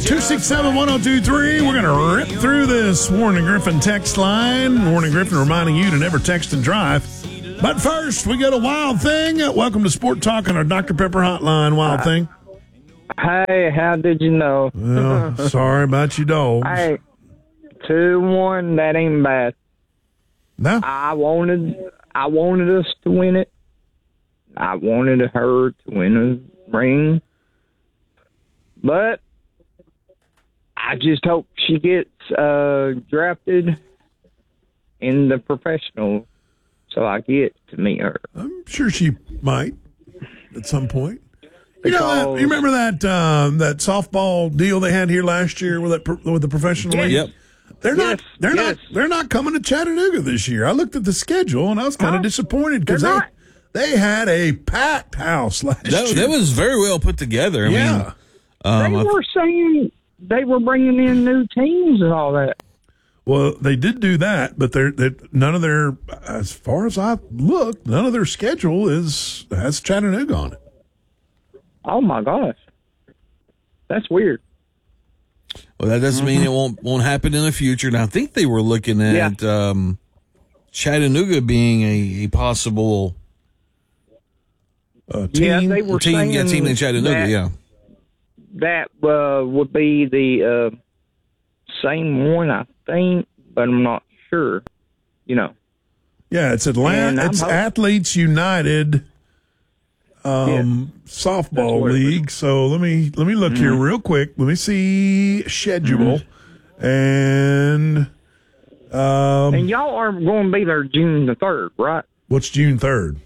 267-1023. We're going to rip through this Warren and Griffin text line. Warren and Griffin reminding you to never text and drive. But first, we got a Wild Thing. Welcome to Sport Talk on our Dr. Pepper hotline, Wild Thing. Hey, how did you know? Well, sorry about you, dogs. Hey, 2-1, that ain't bad. No? I wanted us to win it. I wanted her to win a ring. But I just hope she gets drafted in the professional so I get to meet her. I'm sure she might at some point. You remember that softball deal they had here last year with the professional league? Yep. They're not coming to Chattanooga this year. I looked at the schedule and I was kind of disappointed because they had a packed house last year. That was very well put together. I mean, they were saying they were bringing in new teams and all that. Well, they did do that, but none of their, as far as I looked, none of their schedule has Chattanooga on it. Oh my gosh, that's weird. Well, that doesn't mean it won't happen in the future. And I think they were looking at Chattanooga being a possible team. Yeah, they were saying team in Chattanooga. That would be the same one, I think, but I'm not sure. Yeah, it's Atlanta. It's Athletes United softball league. So let me look here real quick. Let me see schedule, and y'all are going to be there June the 3rd, right? What's June 3rd?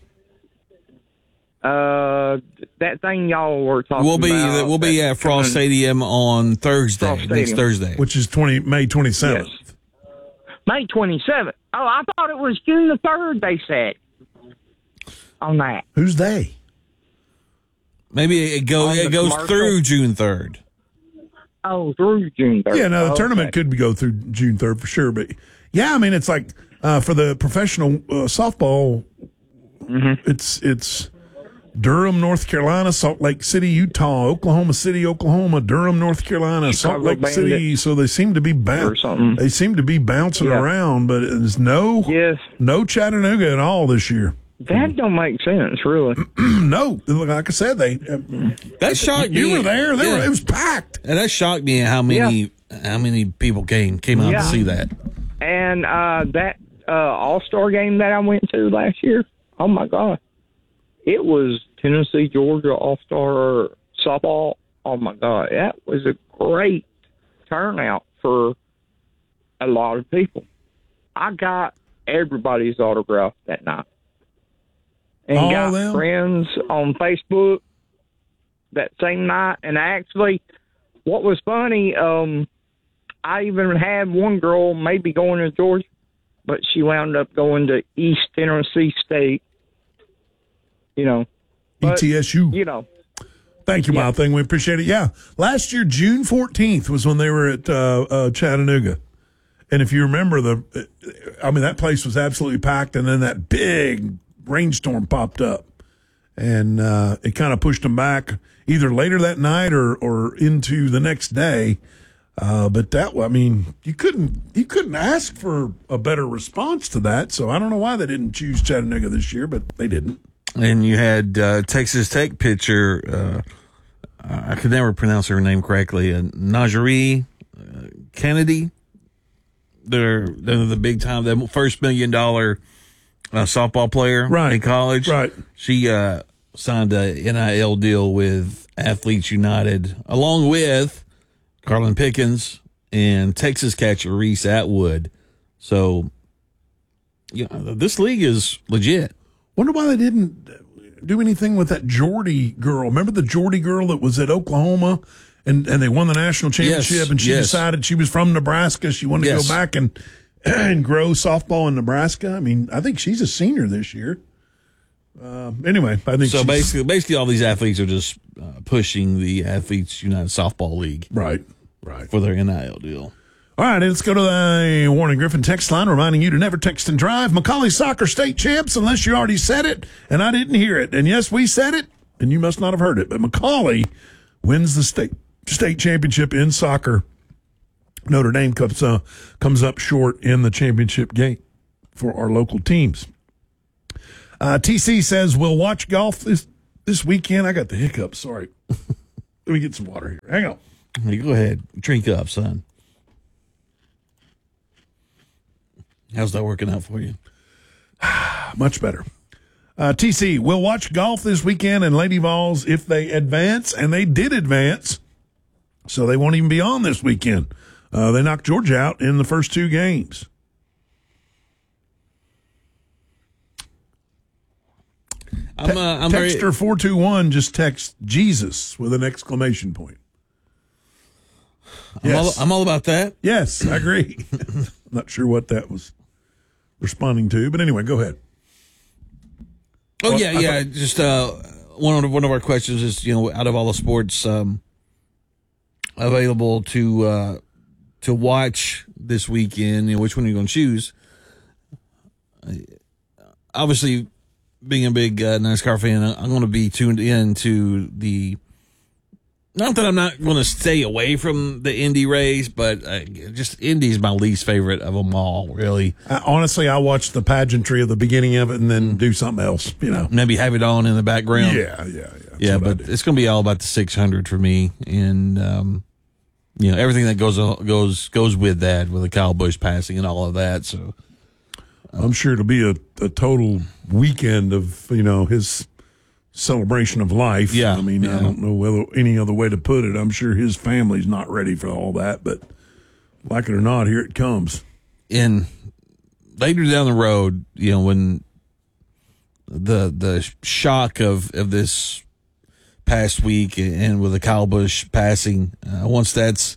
That thing y'all were talking about. We'll be at Frost Stadium on Thursday, next Thursday, which is May 27th. Yes. May 27th. Oh, I thought it was June the 3rd. They said on that. Who's they? Maybe it goes through June 3rd. Oh, through June 3rd. Yeah, no, the tournament could go through June 3rd for sure. But, yeah, I mean, it's like for the professional softball, it's Durham, North Carolina, Salt Lake City, Utah, Oklahoma City, Oklahoma, Durham, North Carolina, Salt Lake City. So they seem to be bouncing around, but there's no Chattanooga at all this year. That don't make sense, really. No, like I said, that shocked me. You were there. It was packed. And that shocked me how many people came out to see that. And that All-Star game that I went to last year, oh my God, it was Tennessee, Georgia All-Star softball. Oh my God, that was a great turnout for a lot of people. I got everybody's autograph that night. And got friends on Facebook that same night. And actually, what was funny, I even had one girl maybe going to Georgia, but she wound up going to East Tennessee State. ETSU. Thank you, Wild Thing. We appreciate it. Yeah. Last year, June 14th was when they were at Chattanooga. And if you remember, that place was absolutely packed. And then that big rainstorm popped up, and it kind of pushed them back either later that night or into the next day. But you couldn't ask for a better response to that. So I don't know why they didn't choose Chattanooga this year, but they didn't. And you had Texas Tech pitcher, I could never pronounce her name correctly, Najee Kennedy. They're the big time, the first $1 million softball player in college. Right. She signed a NIL deal with Athletes United, along with Carlin Pickens and Texas catcher Reese Atwood. So, this league is legit. Wonder why they didn't do anything with that Jordy girl. Remember the Jordy girl that was at Oklahoma and they won the national championship, and she decided she was from Nebraska. She wanted to go back and grow softball in Nebraska. I mean, I think she's a senior this year. Anyway, I think so. Basically, all these athletes are just pushing the Athletes United Softball League, right, for their NIL deal. All right, let's go to the Warren and Griffin text line, reminding you to never text and drive. Macaulay soccer state champs, unless you already said it and I didn't hear it. And yes, we said it, and you must not have heard it. But Macaulay wins the state state championship in soccer. Notre Dame comes up short in the championship game for our local teams. TC says we'll watch golf this weekend. I got the hiccups. Sorry. Let me get some water here. Hang on. Hey, go ahead. Drink up, son. How's that working out for you? Much better. TC, we'll watch golf this weekend and Lady Vols if they advance, and they did advance, so they won't even be on this weekend. They knocked Georgia out in the first two games. Texter 421 just text Jesus with an exclamation point. Yes. I'm all about that. Yes, I agree. Not sure what that was responding to, but anyway, go ahead. Oh, well, yeah. Just one of our questions is, out of all the sports available to watch this weekend, which one are you going to choose? Obviously, being a big NASCAR fan, I'm going to be tuned in to the. Not that I'm not going to stay away from the Indy race, but just Indy's my least favorite of them all, really. Honestly, I watch the pageantry of the beginning of it and then do something else, Maybe have it on in the background. Yeah, but it's going to be all about the 600 for me, and everything that goes with that, with the Kyle Busch passing and all of that. So I'm sure it'll be a total weekend of his celebration of life. Yeah. I mean, I don't know any other way to put it. I'm sure his family's not ready for all that, but like it or not, here it comes. And later down the road, when the shock of this past week and with the Kyle Busch passing, once that's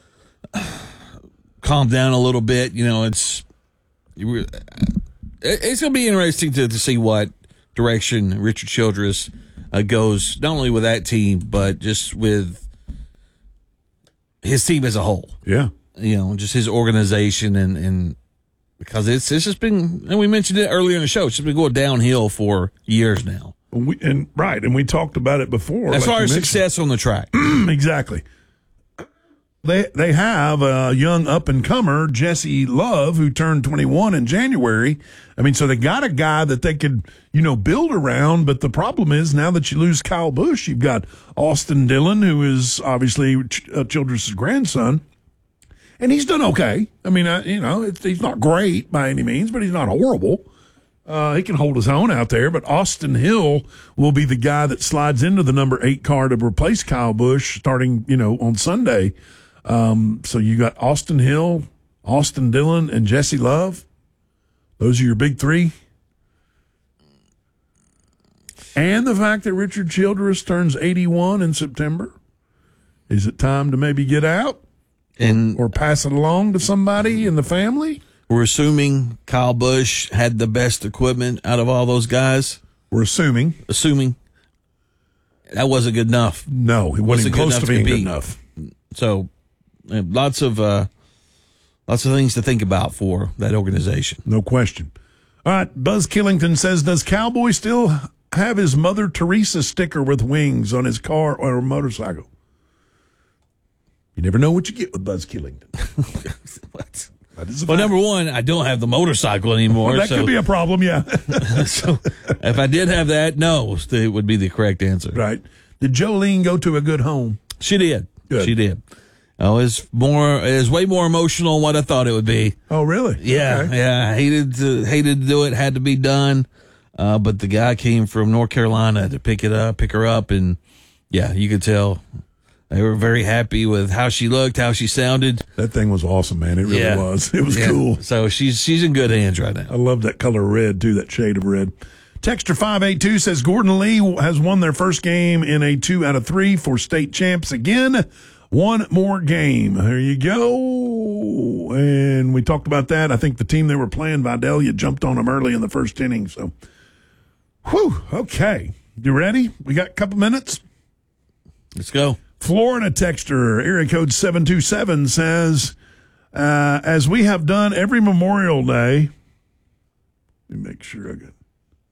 calmed down a little bit, it's going to be interesting to see what direction Richard Childress goes, not only with that team, but just with his team as a whole. Yeah. Just his organization and because it's just been, and we mentioned it earlier in the show, it's just been going downhill for years now. And we talked about it before. As far as success on the track. Exactly. They have a young up-and-comer, Jesse Love, who turned 21 in January. I mean, so they got a guy that they could, build around. But the problem is now that you lose Kyle Busch, you've got Austin Dillon, who is obviously Childress' grandson. And he's done okay. I mean, he's not great by any means, but he's not horrible. He can hold his own out there. But Austin Hill will be the guy that slides into the number 8 car to replace Kyle Busch starting, on Sunday. So you got Austin Hill, Austin Dillon, and Jesse Love. Those are your big three. And the fact that Richard Childress turns 81 in September. Is it time to maybe get out or pass it along to somebody in the family? We're assuming Kyle Busch had the best equipment out of all those guys. We're assuming. That wasn't good enough. No, it wasn't close to being good enough. So lots of things to think about for that organization. No question. All right, Buzz Killington says, does Cowboy still have his Mother Teresa sticker with wings on his car or motorcycle? You never know what you get with Buzz Killington. What? Well, number one, I don't have the motorcycle anymore. Well, that could be a problem, yeah. So if I did have that, no, it would be the correct answer. Right. Did Jolene go to a good home? She did. Good. She did. Oh, it was way more emotional than what I thought it would be. Oh, really? Yeah, okay. Yeah. I hated to do it. Had to be done. But the guy came from North Carolina to pick her up, and yeah, you could tell they were very happy with how she looked, how she sounded. That thing was awesome, man. It really was. It was cool. So she's in good hands right now. I love that color red too. That shade of red. Texter 582 says Gordon Lee has won their first game in a 2 out of 3 for state champs again. One more game. There you go. And we talked about that. I think the team they were playing, Vidalia, jumped on them early in the first inning. So, whew. Okay. You ready? We got a couple minutes? Let's go. Florida texter, area code 727, says, as we have done every Memorial Day, let me make sure I got.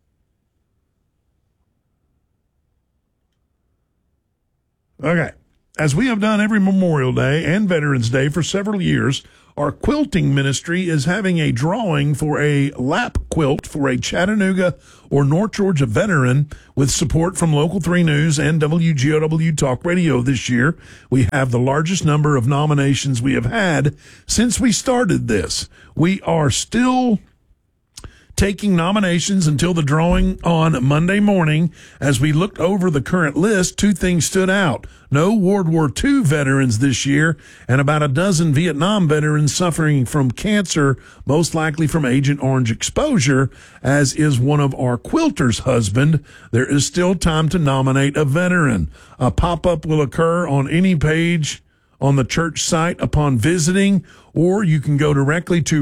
Okay. as we have done every Memorial Day and Veterans Day for several years, our quilting ministry is having a drawing for a lap quilt for a Chattanooga or North Georgia veteran with support from Local 3 News and WGOW Talk Radio this year. We have the largest number of nominations we have had since we started this. We are still taking nominations until the drawing on Monday morning. As we looked over the current list, two things stood out. No World War II veterans this year, and about a dozen Vietnam veterans suffering from cancer, most likely from Agent Orange exposure, as is one of our quilters' husband. There is still time to nominate a veteran. A pop-up will occur on any page on the church site upon visiting, or you can go directly to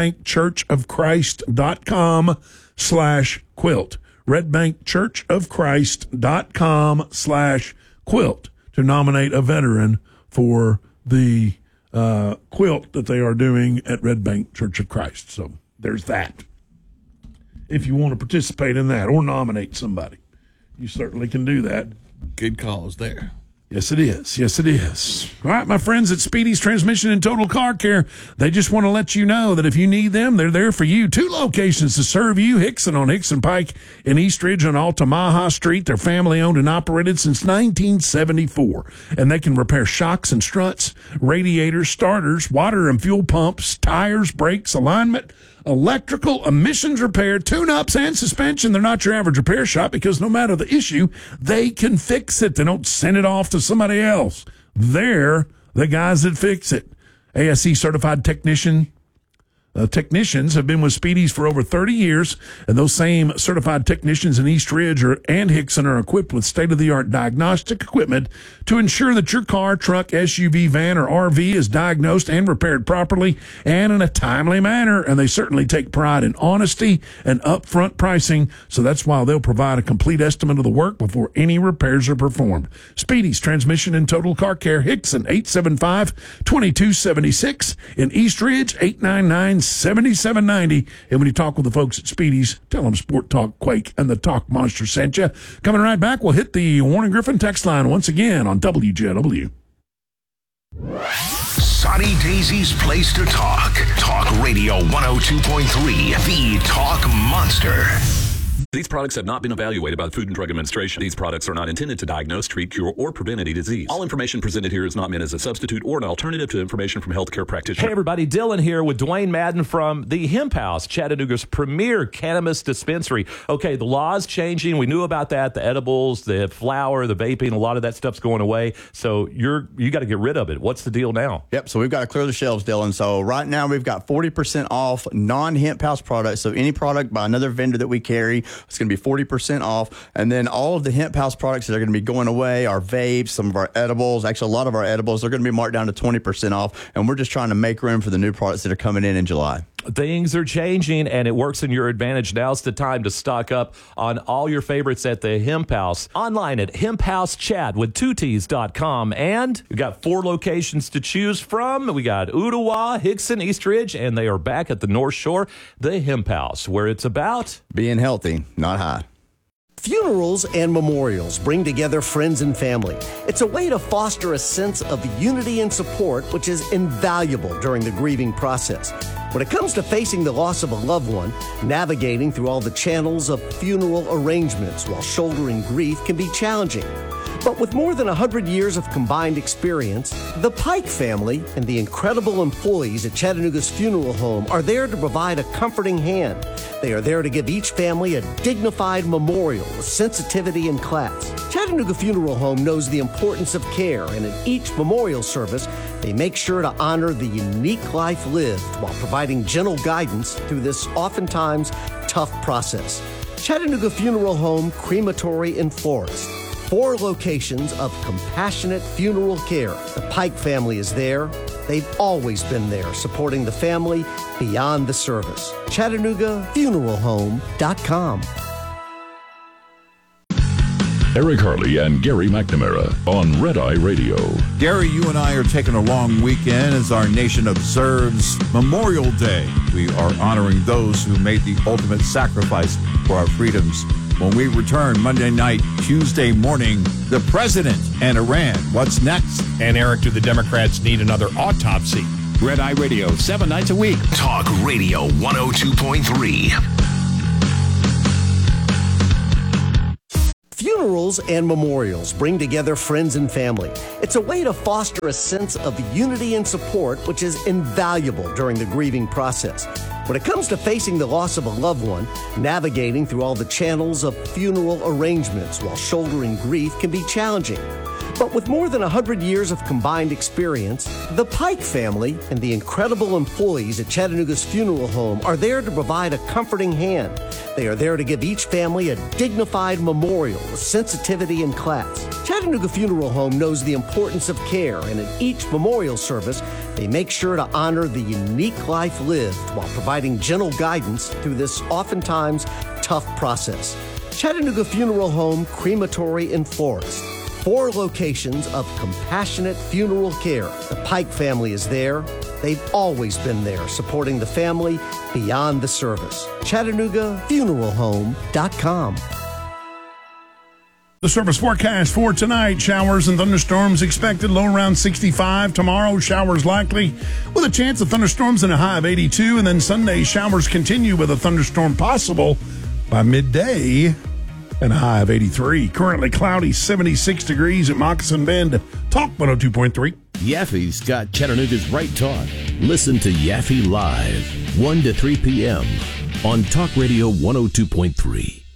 redbankchurchofchrist.com/quilt. redbankchurchofchrist.com/quilt to nominate a veteran for the quilt that they are doing at Red Bank Church of Christ. So there's that. If you want to participate in that or nominate somebody, you certainly can do that. Good cause there. Yes, it is. Yes, it is. All right, my friends at Speedy's Transmission and Total Car Care, they just want to let you know that if you need them, they're there for you. 2 locations to serve you, Hickson on Hickson Pike and East Ridge on Altamaha Street. They're family-owned and operated since 1974, and they can repair shocks and struts, radiators, starters, water and fuel pumps, tires, brakes, alignment, electrical, emissions repair, tune-ups, and suspension. They're not your average repair shop because no matter the issue, they can fix it. They don't send it off to somebody else. They're the guys that fix it. ASE certified technicians have been with Speedy's for over 30 years, and those same certified technicians in East Ridge and Hickson are equipped with state-of-the-art diagnostic equipment to ensure that your car, truck, SUV, van, or RV is diagnosed and repaired properly and in a timely manner. And they certainly take pride in honesty and upfront pricing, so that's why they'll provide a complete estimate of the work before any repairs are performed. Speedy's Transmission and Total Car Care, Hickson, 875-2276. In East Ridge, 899-7790. And when you talk with the folks at Speedy's, tell them Sport Talk Quake and the Talk Monster sent you. Coming right back, we'll hit the Warren Griffin text line once again on WJW. Sonny Daisy's place to talk. Talk Radio 102.3, the Talk Monster. These products have not been evaluated by the Food and Drug Administration. These products are not intended to diagnose, treat, cure, or prevent any disease. All information presented here is not meant as a substitute or an alternative to information from healthcare practitioners. Hey, everybody. Dylan here with Dwayne Madden from the Hemp House, Chattanooga's premier cannabis dispensary. Okay, the law's changing. We knew about that. The edibles, the flower, the vaping, a lot of that stuff's going away. So you got to get rid of it. What's the deal now? Yep, so we've got to clear the shelves, Dylan. So right now we've got 40% off non-Hemp House products. So any product by another vendor that we carry, it's going to be 40% off. And then all of the Hemp House products that are going to be going away, our vapes, some of our edibles, actually a lot of our edibles, they're going to be marked down to 20% off. And we're just trying to make room for the new products that are coming in July. Things are changing, and it works in your advantage. Now's the time to stock up on all your favorites at the Hemp House. Online at hemphousechat.com. And we got 4 locations to choose from. We got Ooltewah, Hickson, East Ridge, and they are back at the North Shore, the Hemp House, where it's about being healthy, not high. Funerals and memorials bring together friends and family. It's a way to foster a sense of unity and support, which is invaluable during the grieving process. When it comes to facing the loss of a loved one, navigating through all the channels of funeral arrangements while shouldering grief can be challenging. But with more than 100 years of combined experience, the Pike family and the incredible employees at Chattanooga's funeral home are there to provide a comforting hand. They are there to give each family a dignified memorial with sensitivity and class. Chattanooga Funeral Home knows the importance of care, and in each memorial service, they make sure to honor the unique life lived while providing gentle guidance through this oftentimes tough process. Chattanooga Funeral Home, Crematory and Florist. 4 locations of compassionate funeral care. The Pike family is there. They've always been there, supporting the family beyond the service. ChattanoogaFuneralHome.com. Eric Harley and Gary McNamara on Red Eye Radio. Gary, you and I are taking a long weekend as our nation observes Memorial Day. We are honoring those who made the ultimate sacrifice for our freedoms. When we return Monday night, Tuesday morning, the president and Iran. What's next? And Eric, do the Democrats need another autopsy? Red Eye Radio, 7 nights a week. Talk Radio 102.3. Funerals and memorials bring together friends and family. It's a way to foster a sense of unity and support, which is invaluable during the grieving process. When it comes to facing the loss of a loved one, navigating through all the channels of funeral arrangements while shouldering grief can be challenging. But with more than 100 years of combined experience, the Pike family and the incredible employees at Chattanooga's funeral home are there to provide a comforting hand. They are there to give each family a dignified memorial with sensitivity and class. Chattanooga Funeral Home knows the importance of care, and in each memorial service, they make sure to honor the unique life lived while providing gentle guidance through this oftentimes tough process. Chattanooga Funeral Home, Crematory, and Florist. 4 locations of compassionate funeral care. The Pike family is there. They've always been there, supporting the family beyond the service. ChattanoogaFuneralHome.com. The service forecast for tonight: showers and thunderstorms expected, low around 65. Tomorrow, showers likely with a chance of thunderstorms and a high of 82. And then Sunday, showers continue with a thunderstorm possible by midday and a high of 83. Currently cloudy, 76 degrees at Moccasin Bend. Talk 102.3. Yaffe's got Chattanooga's right talk. Listen to Yaffe live, 1 to 3 p.m. on Talk Radio 102.3.